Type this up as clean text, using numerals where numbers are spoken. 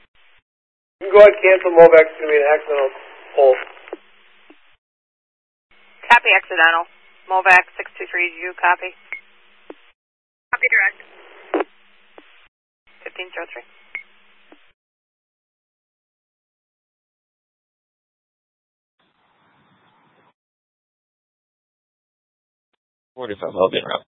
You can go ahead and cancel MOVAX. It's going to be an accidental hold. Copy accidental. MOVAX 623, you copy? Copy direct. 1503. $45, I'll be around.